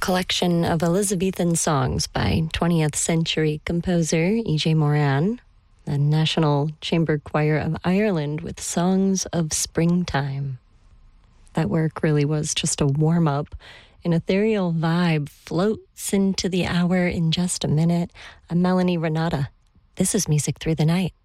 collection of Elizabethan songs by 20th century composer E.J. Moran, the National Chamber Choir of Ireland with Songs of Springtime. That work really was just a warm-up. An ethereal vibe floats into the hour in just a minute. I'm Melanie Renata. This is Music Through the Night.